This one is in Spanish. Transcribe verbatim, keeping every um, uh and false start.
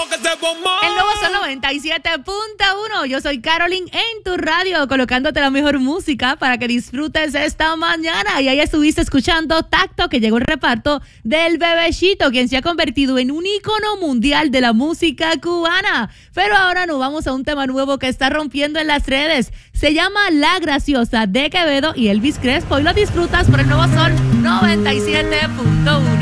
El nuevo Sol noventa y siete punto uno. Yo soy Caroline en tu radio, colocándote la mejor música para que disfrutes esta mañana. Y ahí estuviste escuchando Tacto, que llegó el reparto del Bebecito, quien se ha convertido en un ícono mundial de la música cubana. Pero ahora nos vamos a un tema nuevo que está rompiendo en las redes. Se llama La Graciosa de Quevedo y Elvis Crespo. Y lo disfrutas por el nuevo Sol noventa y siete punto uno.